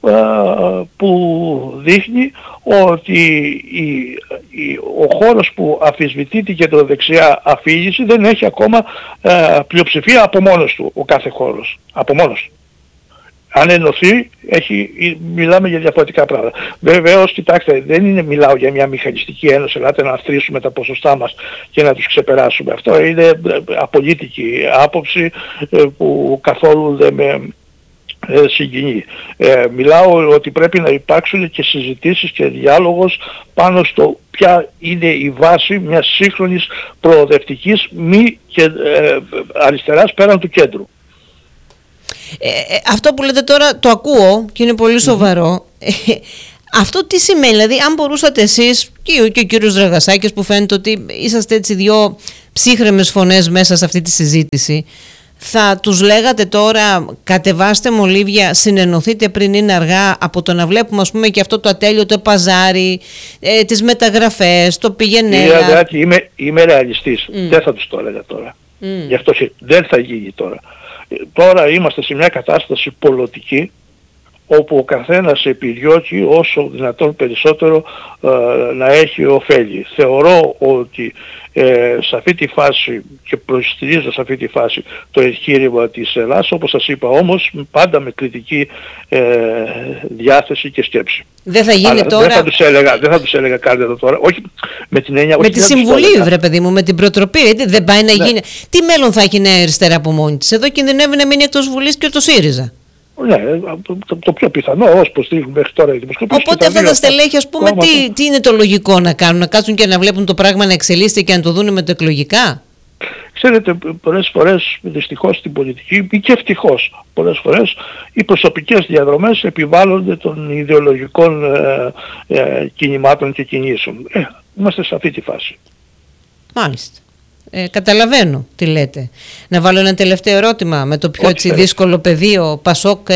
που δείχνει ότι ο χώρος που αμφισβητείται και το δεξιά αφήγηση δεν έχει ακόμα πλειοψηφία από μόνος του, ο κάθε χώρος, από μόνος του. Αν ενωθεί, μιλάμε για διαφορετικά πράγματα. Βεβαίως, κοιτάξτε, μιλάω για μια μηχανιστική ένωση, ελάτε να αυθρίσουμε τα ποσοστά μας και να τους ξεπεράσουμε. Αυτό είναι απολύτικη άποψη που καθόλου δεν με συγκινεί. Μιλάω ότι πρέπει να υπάρξουν και συζητήσεις και διάλογος πάνω στο ποια είναι η βάση μιας σύγχρονης προοδευτικής μη αριστεράς πέραν του κέντρου. Αυτό που λέτε τώρα το ακούω και είναι πολύ σοβαρό. Αυτό τι σημαίνει? Δηλαδή αν μπορούσατε εσείς και ο κύριος Δραγασάκης, που φαίνεται ότι είσαστε έτσι δύο ψύχρεμες φωνές μέσα σε αυτή τη συζήτηση, θα τους λέγατε τώρα κατεβάστε μολύβια, συνενωθείτε πριν είναι αργά, από το να βλέπουμε ας πούμε και αυτό το ατέλειωτο παζάρι, τις μεταγραφές, το πηγενέλα? Είμαι ρεαλιστής, δεν θα τους το έλεγα τώρα. Γι' αυτό δεν θα γίνει τώρα. Τώρα είμαστε σε μια κατάσταση πολιτική όπου ο καθένας επιδιώκει όσο δυνατόν περισσότερο να έχει ωφέλη. Θεωρώ ότι σε αυτή τη φάση, και προστηρίζω σε αυτή τη φάση το εγχείρημα της Ελλάδας, όπως σας είπα όμως πάντα με κριτική διάθεση και σκέψη. Δεν θα γίνει. Αλλά τώρα... δεν θα τους έλεγα κάτι εδώ τώρα, όχι με την έννοια... Με τη συμβουλή βρε παιδί μου, με την προτροπή, δεν πάει να γίνει. Τι μέλλον θα έχει η Νέα Αριστερά από μόνη της? Εδώ κινδυνεύει να μείνει εκτός Βουλής και το ΣΥΡΙΖΑ. Ναι, το πιο πιθανό, ως υποστηρίζουν μέχρι τώρα οι δημοσκοπήσεις. Οπότε αυτά τα στελέχη, ας πούμε, τι είναι το λογικό να κάνουν? Να κάτσουν και να βλέπουν το πράγμα να εξελίσσεται και να το δουν μεταεκλογικά? Ξέρετε, πολλές φορές δυστυχώς στην πολιτική, ή και ευτυχώς πολλές φορές, οι προσωπικές διαδρομές επιβάλλονται των ιδεολογικών κινημάτων και κινήσεων. Είμαστε σε αυτή τη φάση. Μάλιστα. Καταλαβαίνω τι λέτε. Να βάλω ένα τελευταίο ερώτημα με το πιο έτσι δύσκολο πεδίο, Πασόκ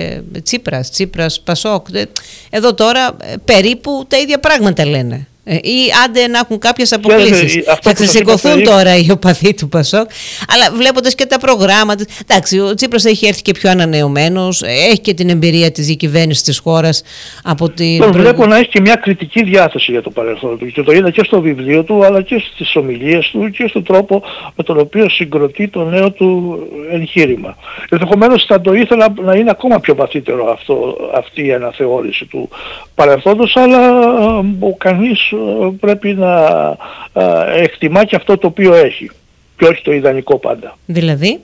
Τσίπρας Πασόκ. Εδώ τώρα περίπου τα ίδια πράγματα λένε. Ή άντε να έχουν κάποιες αποκλήσεις. Θα ξεσηκωθούν τώρα οι οπαδοί του Πασόκ. Αλλά βλέποντας και τα προγράμματα, εντάξει, ο Τσίπρας έχει έρθει και πιο ανανεωμένος, έχει και την εμπειρία της διακυβέρνησης της χώρας από την... Τον βλέπω να έχει και μια κριτική διάθεση για το παρελθόν του, και το είδα και στο βιβλίο του, αλλά και στις ομιλίες του και στον τρόπο με τον οποίο συγκροτεί το νέο του εγχείρημα. Ενδεχομένως θα το ήθελα να είναι ακόμα πιο βαθύτερο αυτή η αναθεώρηση του παρελθόντος, αλλά κανείς πρέπει να εκτιμά και αυτό το οποίο έχει και όχι το ιδανικό πάντα. Δηλαδή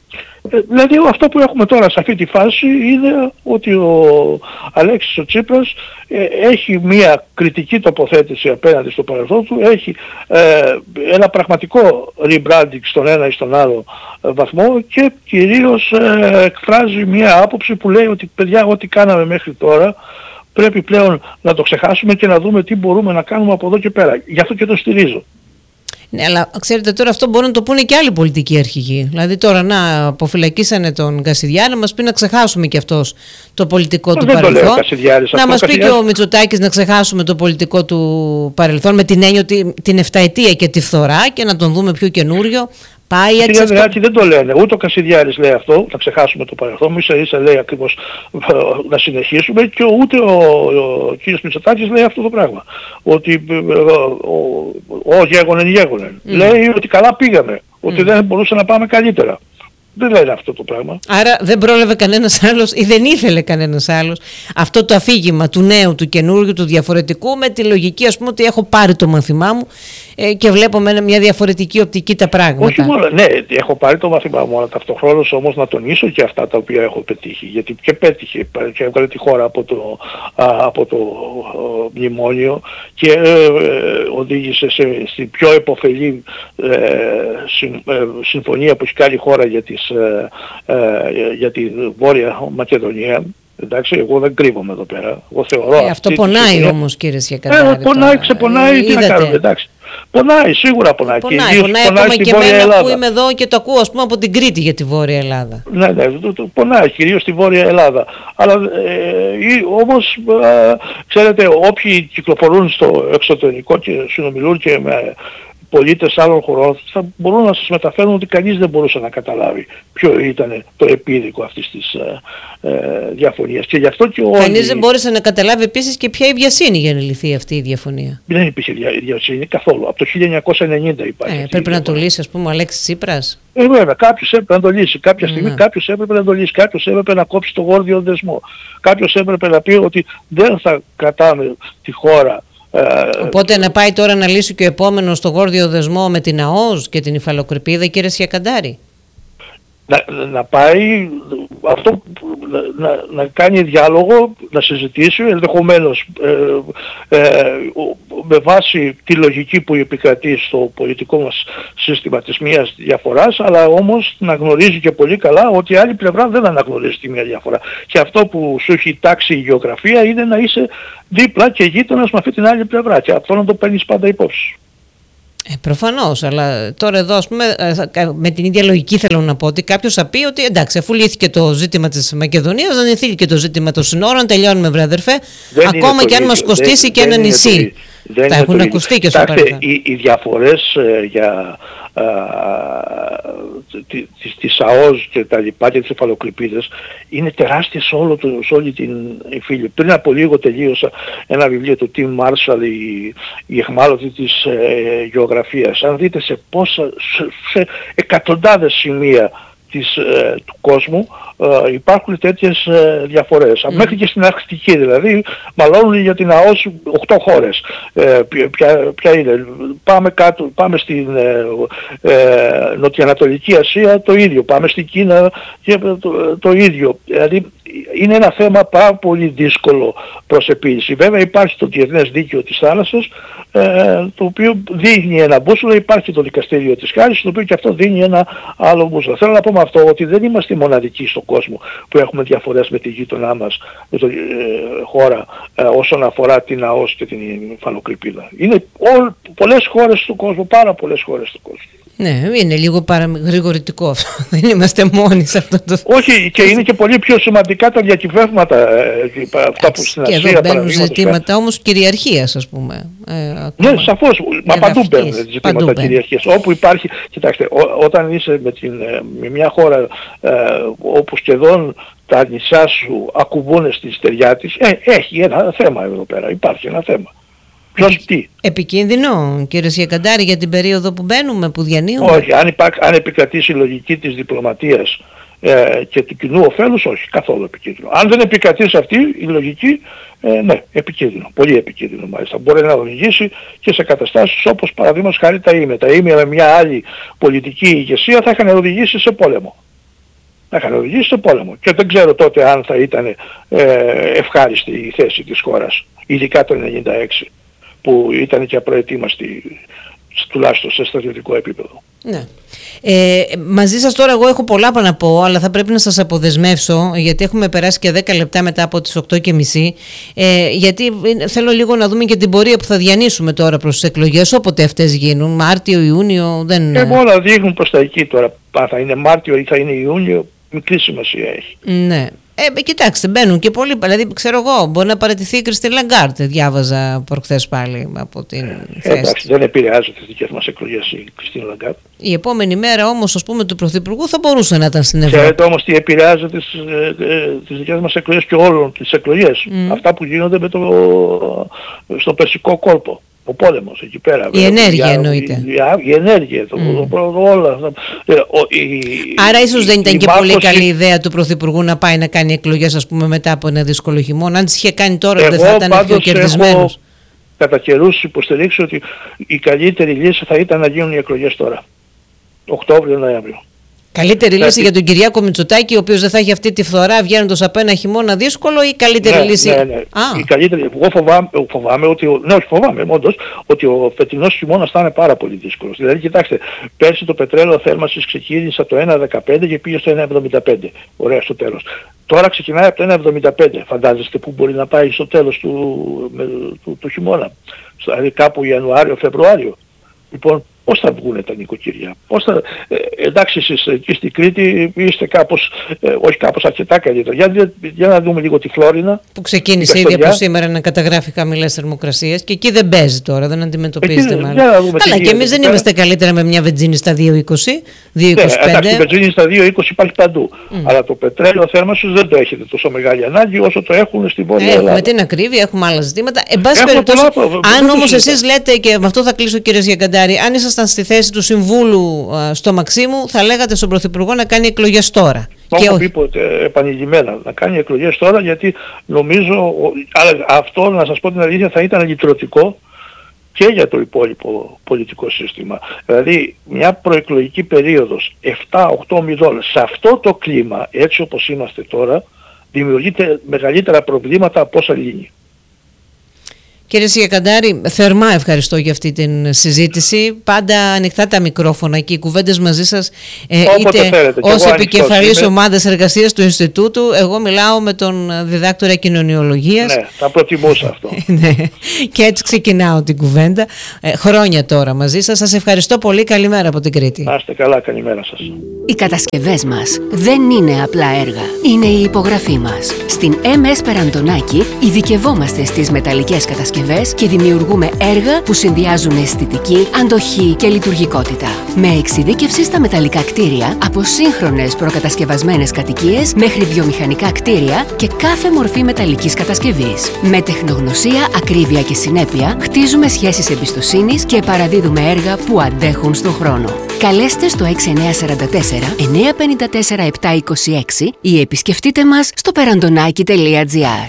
αυτό που έχουμε τώρα σε αυτή τη φάση είναι ότι ο Αλέξης ο Τσίπρας έχει μια κριτική τοποθέτηση απέναντι στο παρελθόν του, έχει ένα πραγματικό rebranding στον ένα ή στον άλλο βαθμό και κυρίως εκφράζει μια άποψη που λέει ότι παιδιά, ό,τι κάναμε μέχρι τώρα πρέπει πλέον να το ξεχάσουμε και να δούμε τι μπορούμε να κάνουμε από εδώ και πέρα. Γι' αυτό και το στηρίζω. Ναι, αλλά ξέρετε τώρα αυτό μπορούν να το πούνε και άλλοι πολιτικοί αρχηγοί. Δηλαδή τώρα να αποφυλακίσανε τον Κασιδιάρη, να μας πει να ξεχάσουμε και αυτός το πολιτικό του παρελθόν. Να μας πει και ο Μητσοτάκης να ξεχάσουμε το πολιτικό του παρελθόν, με την έννοια ότι την 7ετία και τη φθορά, και να τον δούμε πιο καινούριο. Πάει έτσι αυτό. Δεν το λένε. Ούτε ο Κασιδιάρης λέει αυτό, να ξεχάσουμε το παρελθόν. Ίσα λέει ακριβώς να συνεχίσουμε, και ούτε ο κύριος Μητσοτάκης λέει αυτό το πράγμα. Ότι γέγονεν γέγονεν. Λέει ότι καλά πήγαμε. Ότι δεν μπορούσε να πάμε καλύτερα. Δεν λένε αυτό το πράγμα. Άρα δεν πρόλαβε κανένας άλλος ή δεν ήθελε κανένας άλλος αυτό το αφήγημα του νέου, του καινούργιου, του διαφορετικού, με τη λογική ας πούμε ότι έχω πάρει το μάθημά μου και βλέπω με μια διαφορετική οπτική τα πράγματα. Όχι μόνο, ναι, έχω πάρει το μάθημά μου, αλλά ταυτοχρόνως όμως να τονίσω και αυτά τα οποία έχω πετύχει. Γιατί και πέτυχε και έβγαλε τη χώρα από το μνημόνιο και οδήγησε στην πιο επωφελή συμφωνία που έχει κάνει η χώρα για τη Βόρεια Μακεδονία. Εντάξει, εγώ δεν κρύβομαι εδώ πέρα. Εγώ θεωρώ αυτό πονάει όμως, κύριε Σκεκαντάρη. Ξεπονάει, τι να κάνουμε, εντάξει. Πονάει, σίγουρα πονάει. Πονάει ακόμα και εμένα που είμαι εδώ και το ακούω, ας πούμε, από την Κρήτη για τη Βόρεια Ελλάδα. Ναι, πονάει κυρίως στη Βόρεια Ελλάδα. Αλλά όμως, ξέρετε, όποιοι κυκλοφορούν στο εξωτερικό και συνομιλούν και με πολίτες άλλων χωρών, θα μπορούν να σας μεταφέρουν ότι κανείς δεν μπορούσε να καταλάβει ποιο ήταν το επίδικο αυτής της διαφωνίας. Και γι' αυτό και κανείς δεν μπόρεσε να καταλάβει επίσης και ποια η βιασύνη για να λυθεί αυτή η διαφωνία. Δεν υπήρχε βιασύνη καθόλου. Από το 1990 υπάρχει. Πρέπει να το λύσει, ας πούμε, ο Αλέξης Τσίπρας. Βέβαια, κάποιος έπρεπε να το λύσει. Κάποια στιγμή κάποιος έπρεπε να το λύσει. Κάποιος έπρεπε να κόψει το γόρδιο δεσμό. Κάποιος έπρεπε να πει ότι δεν θα κρατάμε τη χώρα. Οπότε να πάει τώρα να λύσει και ο επόμενος το γόρδιο δεσμό με την ΑΟΣ και την υφαλοκρηπίδα, κύριε Σιακαντάρη. Να πάει αυτό, να κάνει διάλογο, να συζητήσει, ενδεχομένως με βάση τη λογική που επικρατεί στο πολιτικό μας σύστημα της μίας διαφοράς, αλλά όμως να γνωρίζει και πολύ καλά ότι η άλλη πλευρά δεν αναγνωρίζει τη μία διαφορά. Και αυτό που σου έχει τάξει η γεωγραφία είναι να είσαι δίπλα και γείτονας με αυτή την άλλη πλευρά, και αυτό να το παίρνεις πάντα υπόψη. Προφανώς, αλλά τώρα εδώ, ας πούμε, με την ίδια λογική θέλω να πω ότι κάποιος θα πει ότι εντάξει, αφού λύθηκε το ζήτημα της Μακεδονίας, δεν λύθηκε και το ζήτημα των συνόρων, τελειώνουμε, βρε αδερφέ, ακόμα και αν μας κοστίσει και ένα νησί. Θα έχουν ακουστεί και στο παρελθόν. Οι διαφορές για της ΑΟΣ και τα λοιπά και τις υφαλοκρηπίδες είναι τεράστιες σε όλη την Φίλιππ. Πριν από λίγο τελείωσα ένα βιβλίο του Tim Marshall, η αιχμάλωτη της γεωγραφίας. Αν δείτε σε εκατοντάδες σημεία του κόσμου υπάρχουν τέτοιες διαφορές. Μέχρι και στην Αρκτική δηλαδή μαλώνουν για την ΑΟΣ 8 χώρες. Ποια είναι? Πάμε κάτω, πάμε στην Νοτιοανατολική Ασία το ίδιο, πάμε στην Κίνα και το ίδιο. Δηλαδή είναι ένα θέμα πάρα πολύ δύσκολο προς επίλυση. Βέβαια υπάρχει το Διεθνές Δίκαιο της Θάλασσας, το οποίο δίνει ένα μπούσουλο, υπάρχει το Δικαστήριο της Χάρης, το οποίο και αυτό δίνει ένα άλλο μπούσουλο. Θέλω να πω με αυτό ότι δεν είμαστε μοναδικοί στον κόσμο που έχουμε διαφορές με τη γείτονά μας, με τη χώρα, όσον αφορά την ΑΟΣ και την υφαλοκρηπίδα. Είναι πολλές χώρες του κόσμου, πάρα πολλές χώρες του κόσμου. Ναι, είναι λίγο γρηγορητικό αυτό. Δεν είμαστε μόνοι σε αυτό το θέμα. Όχι, και είναι και πολύ πιο σημαντικά τα διακυβεύματα, αυτά που στην Ασία. Και εδώ μπαίνουν ζητήματα όμως κυριαρχίας, ας πούμε. Ναι, σαφώς. Μα παντού μπαίνουν ζητήματα κυριαρχίας. Όπου υπάρχει, κοιτάξτε, όταν είσαι με μια χώρα όπου σχεδόν τα νησιά σου ακουμπούν στη στεριά της, έχει ένα θέμα εδώ πέρα. Υπάρχει ένα θέμα. Επικίνδυνο, κύριε Σιακαντάρη, για την περίοδο που μπαίνουμε, που διανύουμε? Όχι, αν επικρατήσει η λογική της διπλωματίας και του κοινού ωφέλους, όχι, καθόλου επικίνδυνο. Αν δεν επικρατήσει αυτή η λογική, ναι, επικίνδυνο, πολύ επικίνδυνο μάλιστα. Μπορεί να οδηγήσει και σε καταστάσεις όπως παραδείγματος χάρη τα ήμια. Τα ήμια με μια άλλη πολιτική ηγεσία θα είχαν οδηγήσει σε πόλεμο. Και δεν ξέρω τότε αν θα ήταν ευχάριστη η θέση της χώρας, ειδικά το 1996. Που ήταν και απροετοίμαστη, τουλάχιστον σε στρατιωτικό επίπεδο. Ναι. Μαζί σας τώρα εγώ έχω πολλά να πω, αλλά θα πρέπει να σας αποδεσμεύσω, γιατί έχουμε περάσει και 10 λεπτά μετά από τις 8:30, γιατί θέλω λίγο να δούμε και την πορεία που θα διανύσουμε τώρα προς τις εκλογές, όποτε αυτές γίνουν, Μάρτιο, Ιούνιο, δεν... όλα δείχνουν προς τα εκεί τώρα, θα είναι Μάρτιο ή θα είναι Ιούνιο, μικρή σημασία έχει. Ναι. Κοιτάξτε, μπαίνουν και πολλοί. Δηλαδή, ξέρω εγώ, μπορεί να παραιτηθεί η Κριστίν Λαγκάρντ. Διάβαζα προχθές πάλι από την θέση. Εντάξει, δεν επηρεάζει τις δικές μας εκλογές η Κριστίν Λαγκάρντ. Η επόμενη μέρα όμως, ας πούμε, του Πρωθυπουργού θα μπορούσε να ήταν στην Ευρώπη. Ξέρετε όμως τι επηρεάζει τις δικές μας εκλογές και όλων τις εκλογές. Αυτά που γίνονται στο Περσικό κόλπο. Ο πόλεμος εκεί πέρα. Η ενέργεια εννοείται. Η ενέργεια, όλα αυτά. Άρα ίσως δεν ήταν και πολύ καλή ιδέα του Πρωθυπουργού να πάει να κάνει εκλογές, ας πούμε, μετά από ένα δύσκολο χειμώνα. Αν τις είχε κάνει τώρα δεν θα ήταν πιο κερδισμένος. Εγώ κατά καιρούς υποστηρίξω ότι η καλύτερη λύση θα ήταν να γίνουν οι εκλογές τώρα. Οκτώβριο-Νοέμβριο. Καλύτερη λύση για τον Κυριάκο Μητσοτάκη, ο οποίος δεν θα έχει αυτή τη φθορά βγαίνοντας από ένα χειμώνα δύσκολο, ή καλύτερη λύση? Ναι. Η καλύτερη, εγώ φοβάμαι ότι, όντως, ότι ο φετινός χειμώνας θα είναι πάρα πολύ δύσκολος. Δηλαδή, κοιτάξτε, πέρσι το πετρέλαιο θέρμανσης ξεκίνησε από το 1,15 και πήγε στο 1,75. Ωραία, στο τέλος. Τώρα ξεκινάει από το 1,75. Φαντάζεστε πού μπορεί να πάει στο τέλος του χειμώνα? Δηλαδή κάπου Ιανουάριο-Φεβρουάριο. Λοιπόν, πώς θα βγουν τα νοικοκυριά, εντάξει εσείς εκεί στην Κρήτη είστε κάπως, όχι κάπως αρκετά καλύτερα. Για να δούμε λίγο τη Φλόρινα. Που ξεκίνησε ήδη από σήμερα να καταγράφει χαμηλές θερμοκρασίες και εκεί δεν παίζει τώρα, δεν αντιμετωπίζεται μάλλον. Καλά, και εμείς δεν είμαστε καλύτερα με μια βενζίνη στα 2,20, 2,25. Εντάξει, η βενζίνη στα 2,20 υπάρχει παντού. Αλλά το πετρέλαιο θέρμανσης δεν το έχετε τόσο μεγάλη ανάγκη όσο το έχουν στην Βόρεια Ελλάδα. Έχουμε την ακρίβεια, έχουμε άλλα ζητήματα. Εν πάση περιπτώσει, αν όμως εσείς λέτε, και με αυτό θα κλείσω κύριε Γιακαντάρη, αν ήσασταν στη θέση του Συμβούλου στο Μαξίμου, θα λέγατε στον Πρωθυπουργό να κάνει εκλογές τώρα. Το έχω πει επανειλημμένα, να κάνει εκλογές τώρα, γιατί νομίζω αυτό, να σας πω την αλήθεια, θα ήταν λυτρωτικό και για το υπόλοιπο πολιτικό σύστημα. Δηλαδή μια προεκλογική περίοδος 7-8-0 σε αυτό το κλίμα, έτσι όπως είμαστε τώρα, δημιουργείται μεγαλύτερα προβλήματα από όσα λύνει. Κύριε Γιακαντάρη, θερμά ευχαριστώ για αυτή την συζήτηση. Πάντα ανοιχτά τα μικρόφωνα και οι κουβέντες μαζί σας, είτε ως επικεφαλής ομάδας εργασίας του Ινστιτούτου. Εγώ μιλάω με τον διδάκτορα κοινωνιολογίας. Ναι, θα προτιμούσα αυτό. Ναι, και έτσι ξεκινάω την κουβέντα. Χρόνια τώρα μαζί σας. Σας ευχαριστώ πολύ. Καλημέρα από την Κρήτη. Να είστε καλά, καλημέρα σας. Οι κατασκευές μας δεν είναι απλά έργα. Είναι η υπογραφή μας. Στην MS Περαντονάκη ειδικευόμαστε στις μεταλλικές κατασκευές και δημιουργούμε έργα που συνδυάζουν αισθητική, αντοχή και λειτουργικότητα. Με εξειδίκευση στα μεταλλικά κτίρια, από σύγχρονες προκατασκευασμένες κατοικίες μέχρι βιομηχανικά κτίρια και κάθε μορφή μεταλλικής κατασκευής. Με τεχνογνωσία, ακρίβεια και συνέπεια, χτίζουμε σχέσεις εμπιστοσύνης και παραδίδουμε έργα που αντέχουν στον χρόνο. Καλέστε στο 6944 954 726 ή επισκεφτείτε μας στο perandonaki.gr.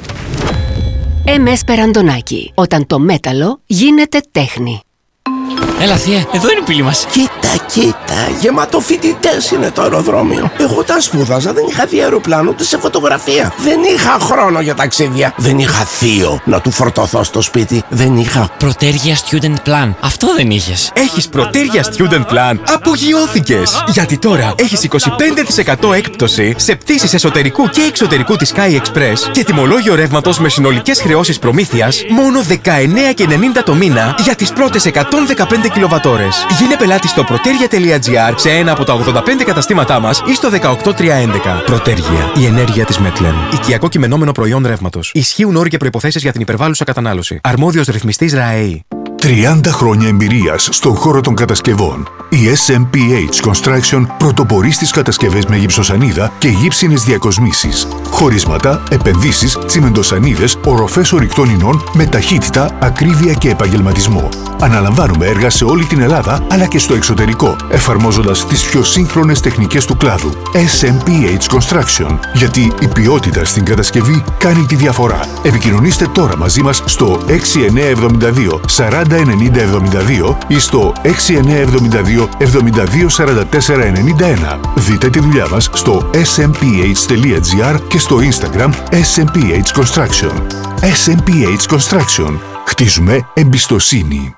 MS Περαντονάκη. Όταν το μέταλλο γίνεται τέχνη. Έλα θεία, εδώ είναι η πύλη μας. Κοίτα, γεμάτο φοιτητές είναι το αεροδρόμιο. Εγώ όταν σπούδαζα δεν είχα δει αεροπλάνο ούτε σε φωτογραφία. Δεν είχα χρόνο για ταξίδια. Δεν είχα θείο να του φορτωθώ στο σπίτι. Δεν είχα Πρωτέργεια Student Plan. Αυτό δεν είχες. Έχεις Πρωτέργεια Student Plan. Απογειώθηκες! Γιατί τώρα έχεις 25% έκπτωση σε πτήσεις εσωτερικού και εξωτερικού της Sky Express και τιμολόγιο ρεύματος με συνολικές χρεώσεις προμήθειας μόνο 19,90 το μήνα για τις πρώτες 115 κιλοβατόρες. Γίνε πελάτη στο proteria.gr σε ένα από τα 85 καταστήματά μας ή στο 18311. Πρωτέργεια. Η ενέργεια της Μετλεν. Οικιακό κειμενόμενο προϊόν ρεύματος. Ισχύουν όροι και προϋποθέσεις για την υπερβάλλουσα κατανάλωση. Αρμόδιος ρυθμιστής ΡΑΕΗ. 30 χρόνια εμπειρίας στον χώρο των κατασκευών. Η SMPH Construction πρωτοπορεί στις κατασκευές με γυψοσανίδα και γύψινες διακοσμήσεις. Χωρίσματα, επενδύσεις, τσιμεντοσανίδες, οροφές ορυκτών ινών με ταχύτητα, ακρίβεια και επαγγελματισμό. Αναλαμβάνουμε έργα σε όλη την Ελλάδα αλλά και στο εξωτερικό, εφαρμόζοντας τις πιο σύγχρονες τεχνικές του κλάδου. SMPH Construction. Γιατί η ποιότητα στην κατασκευή κάνει τη διαφορά. Επικοινωνήστε τώρα μαζί μας στο 6972 40 9072 ή στο 6972 72 44 91. Δείτε τη δουλειά μας στο smph.gr και στο Instagram SMPH Construction. SMPH Construction. Χτίζουμε εμπιστοσύνη.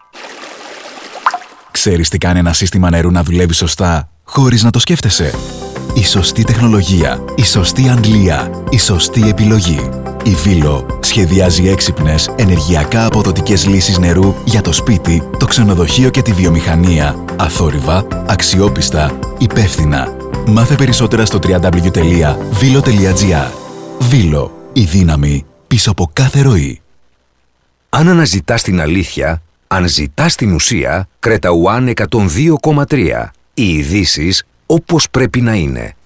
Ξέρεις τι κάνει ένα σύστημα νερού να δουλεύει σωστά, χωρίς να το σκέφτεσαι? Η σωστή τεχνολογία, η σωστή αντλία, η σωστή επιλογή. Η Βίλο σχεδιάζει έξυπνες, ενεργειακά αποδοτικές λύσεις νερού για το σπίτι, το ξενοδοχείο και τη βιομηχανία, αθόρυβα, αξιόπιστα, υπεύθυνα. Μάθε περισσότερα στο www.vilo.gr. Βίλο, η δύναμη πίσω από κάθε ροή. Αν αναζητάς την αλήθεια, αν ζητάς την ουσία, Creta One 102,3. Οι ειδήσεις όπως πρέπει να είναι.